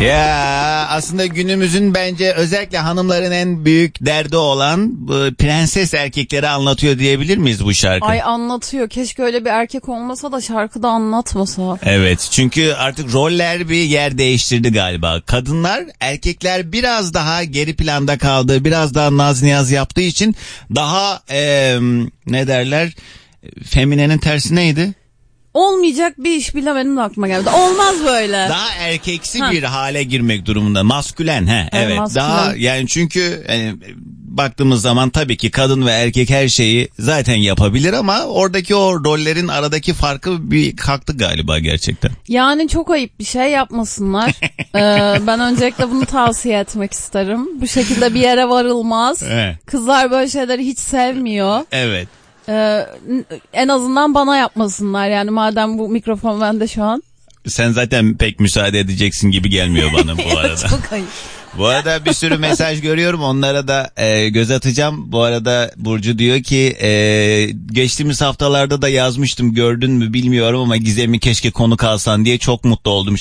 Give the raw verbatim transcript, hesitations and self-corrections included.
Ya aslında günümüzün bence özellikle hanımların en büyük derdi olan bu prenses erkekleri anlatıyor diyebilir miyiz bu şarkı? Ay anlatıyor. Keşke öyle bir erkek olmasa da şarkıda anlatmasa. Evet, çünkü artık roller bir yer değiştirdi galiba. Kadınlar, erkekler biraz daha geri planda kaldı, biraz daha naz niyaz yaptığı için daha ee, ne derler, feminenin tersi neydi? Olmayacak bir iş bile benim de aklıma geldi. Olmaz böyle. Daha erkeksi ha. bir hale girmek durumunda. Maskülen he. Evet. evet. Maskülen. Daha yani çünkü yani, baktığımız zaman tabii ki kadın ve erkek her şeyi zaten yapabilir ama oradaki o rollerin aradaki farkı bir kalktı galiba gerçekten. Yani çok ayıp bir şey yapmasınlar. ee, ben öncelikle bunu tavsiye etmek isterim. Bu şekilde bir yere varılmaz. Evet. Kızlar böyle şeyleri hiç sevmiyor. Evet. Ee, en azından bana yapmasınlar yani madem bu mikrofon bende şu an. Sen zaten pek müsaade edeceksin gibi gelmiyor bana bu arada. Çok ayıp. Bu arada bir sürü mesaj görüyorum, onlara da e, göz atacağım. Bu arada Burcu diyor ki e, geçtiğimiz haftalarda da yazmıştım, gördün mü bilmiyorum ama Gizem'i keşke konuk alsan diye, çok mutlu oldum.